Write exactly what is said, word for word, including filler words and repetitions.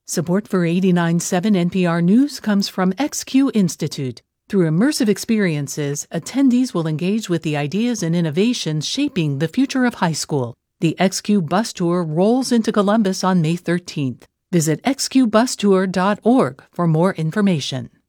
Support for eighty-nine point seven N P R News comes from X Q Institute. Through immersive experiences, attendees will engage with the ideas and innovations shaping the future of high school. The X Q Bus Tour rolls into Columbus on May thirteenth. Visit x q bus tour dot org for more information.